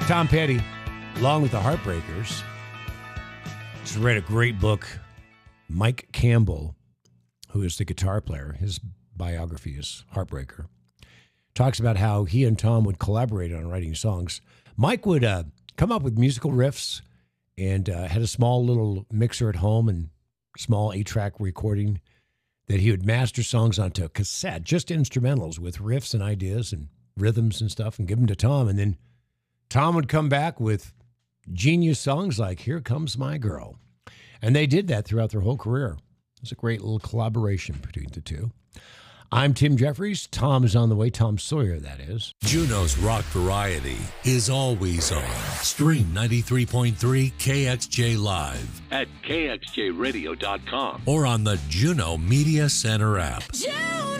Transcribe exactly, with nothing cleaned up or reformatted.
Tom Petty, along with the Heartbreakers, just read a great book. Mike Campbell, who is the guitar player, his biography is Heartbreaker, talks about how he and Tom would collaborate on writing songs. Mike would uh, come up with musical riffs and uh, had a small little mixer at home and small eight-track recording that he would master songs onto cassette, just instrumentals with riffs and ideas and rhythms and stuff, and give them to Tom. And then Tom would come back with genius songs like Here Comes My Girl. And they did that throughout their whole career. It was a great little collaboration between the two. I'm Tim Jeffries. Tom is on the way. Tom Sawyer, that is. Juno's rock variety is always on. Stream ninety-three point three K X J Live at K X J radio dot com or on the Juno Media Center app. Juno!